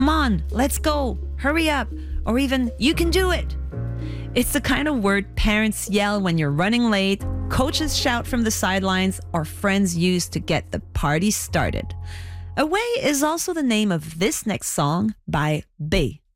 Come on, let's go, hurry up, or even you can do it. It's the kind of word parents yell when you're running late, coaches shout from the sidelines, or friends use to get the party started. Away is also the name of this next song by B.